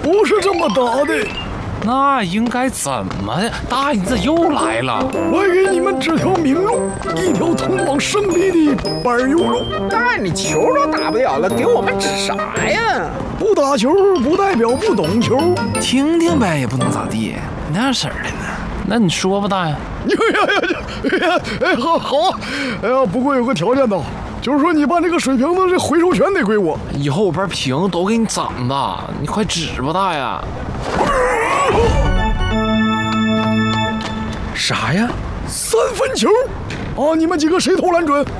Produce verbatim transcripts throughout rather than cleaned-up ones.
不是这么打的。 那应该怎么的？大爷，你这又来了！ 我给你们指条明路，一条通往胜利的柏油路。 但你球都打不了了，给我们指啥呀？ 不打球不代表不懂球。 听听呗，也不能咋地，那事儿的呢。 那你说吧，大爷。 哎呀呀呀！呀，哎，好好啊！哎呀，不过有个条件的，就是说你把那个水瓶子这回收权得归我。 以后我把瓶都给你攒的，你快指吧，大爷。 啥呀？ 三分球！啊，你们几个谁投篮准？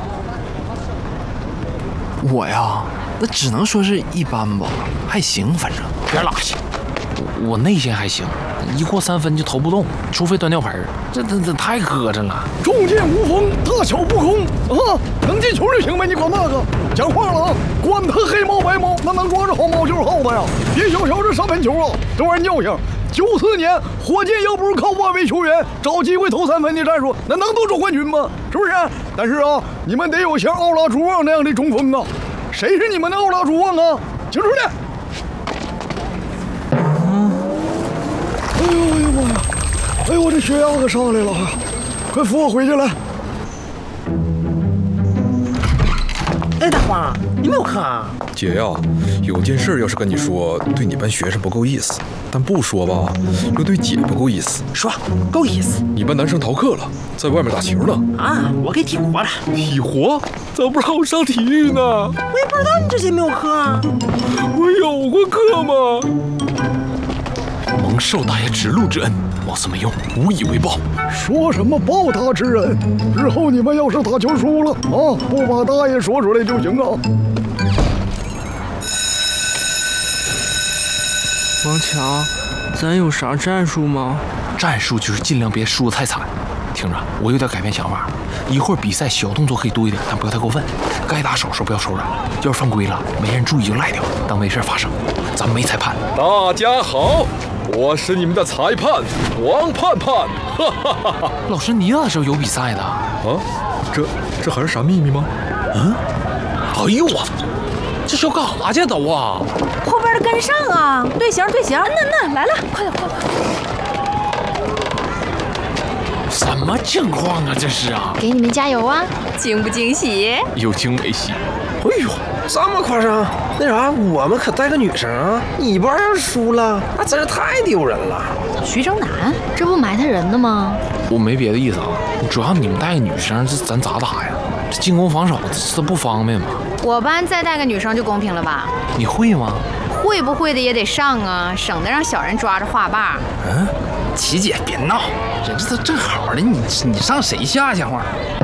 我呀，那只能说是一般吧，还行，反正。 别拉稀，我我内线还行，一过三分就投不动，除非端吊盆。这这这太磕碜了。 中箭无锋，大巧不空啊！能进球就行呗，你管那个？讲话了啊！管他黑猫白猫，那能抓着好猫就是耗子呀！别小瞧这三分球啊，这玩意儿尿性。九四年火箭要不是靠外围球员找机会投三分的战术，那能夺走冠军吗？是不是？但是啊，你们得有像奥拉朱旺那样的中锋啊！谁是你们的奥拉朱旺啊？请出来！嗯，哎呦哎呦妈呀！哎呦我这血压可上来了，快扶我回去来！ 哎，大花，你没有看啊？ 姐呀，有件事要是跟你说，对你班学生不够意思，但不说吧，又对姐不够意思。 说够意思。 你班男生逃课了，在外面打球呢。 啊，我给体活了。 体活？咋不让我上体育呢？ 我也不知道你这节没有课啊。 我有过课吗？ 蒙受大爷指路之恩，貌似没用，无以为报。 说什么报答之恩？日后你们要是打球输了啊，不把大爷说出来就行啊。 王强，咱有啥战术吗？ 战术就是尽量别输得太惨。听着，我有点改变想法，一会儿比赛小动作可以多一点，但不要太过分。该打手时候不要手软，要是犯规了，没人注意就赖掉，当没事发生。咱们没裁判。 大家好，我是你们的裁判王盼盼。哈哈哈哈！ 老师，你咋知道有比赛的？ 啊，这这还是啥秘密吗？ 嗯？哎呦我，这是要干啥去都啊？ 后边的跟上啊！队形队形，那那来了，快点快点！ 什么情况啊？这是啊！ 给你们加油啊！惊不惊喜？ 有惊没喜。 哎呦，这么夸张？那啥，我们可带个女生啊！你班要是输了，那真是太丢人了。 徐峥南，这不埋汰人呢吗？ 我没别的意思啊，主要你们带个女生，这咱咋打呀？这进攻防守这不方便吗？ 我班再带个女生就公平了吧？ 你会吗？ 会不会的也得上啊，省得让小人抓着画把。 嗯，琪姐别闹，人这都正好的，你你上谁下去话？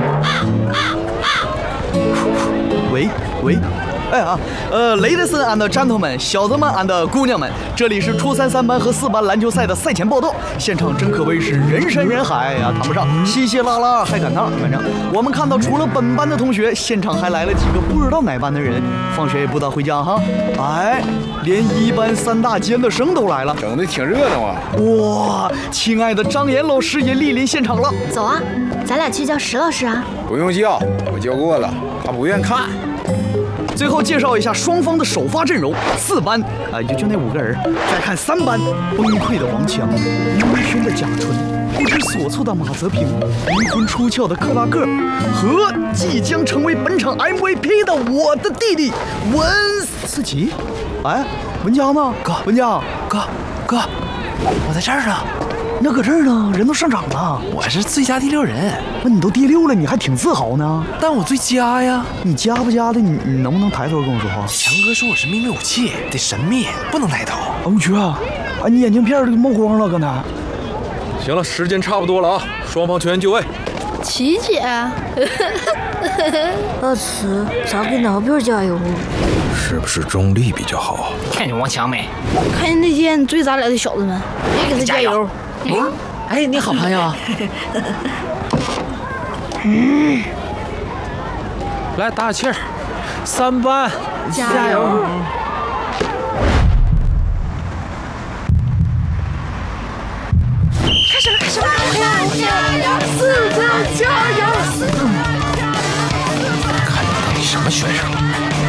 喂喂，哎啊，呃 ，ladies and gentlemen， 小子们 and 姑娘们，这里是初三三班和四班篮球赛的赛前报道。现场真可谓是人山人海呀，谈不上稀稀拉拉还赶趟。反正我们看到，除了本班的同学，现场还来了几个不知道哪班的人。放学也不早回家哈。哎，连一班三大尖子生都来了， 整的挺热闹啊！ 哇，亲爱的张岩老师也莅临现场了。 走啊，咱俩去叫石老师啊。 不用叫，我叫过了，他不愿看。 最后介绍一下双方的首发阵容：四班啊、呃，就就那五个人。再看三班，崩溃的王强，晕眩的贾纯，不知所措的马泽平，灵魂出窍的克拉克，和即将成为本场 M V P 的我的弟弟文思琪。哎，文佳呢？ 哥， 文佳， 哥，哥，我在这儿呢。 那搁这儿呢，人都上场了。 我是最佳第六人。 那你都第六了，你还挺自豪呢？ 但我最佳呀。 你佳不佳的？你你能不能抬头跟我说话？ 强哥说我是秘密武器，得神秘，不能抬头。 我去啊！啊，你眼镜片都冒光了，刚才。 行了，时间差不多了啊，双方球员就位。 琪姐， 阿慈，咱给哪边加油？ 是不是中立比较好？ 看见王强没？ 看见那件追咱俩的小子们，也给他加油。 嗯，哎，你好朋友。 嗯， 来打气儿，三班加油！ 开始了，开始了！加油！ 四班加油！ 看你到底什么选手？